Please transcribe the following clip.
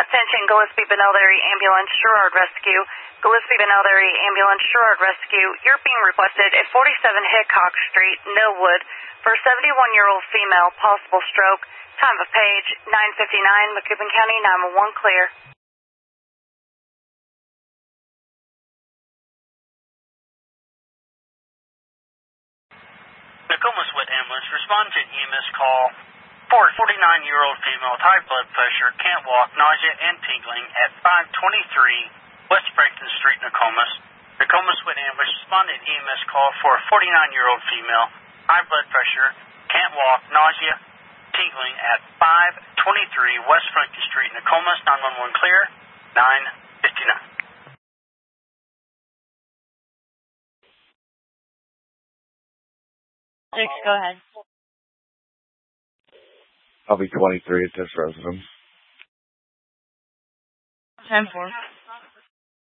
Attention, Gillespie Beneldery Ambulance, Sherrard Rescue. Gillespie Beneldery Ambulance, Sherrard Rescue. You're being requested at 47 Hickok Street, Millwood, for a 71-year-old female, possible stroke. Time of page 9:59, Macoupin County 911 clear. Nokomis Wet Ambulance, respond to EMS call for a 49-year-old female with high blood pressure, can't walk, nausea, and tingling at 523 West Franklin Street, Nokomis. Nokomis Wet Ambulance, respond to EMS call for a 49-year-old female, high blood pressure, can't walk, nausea, tingling at 523 West Franklin Street, Nokomis. 911 clear, 9:59. Go ahead. I'll be 23 at this residence. 10-4.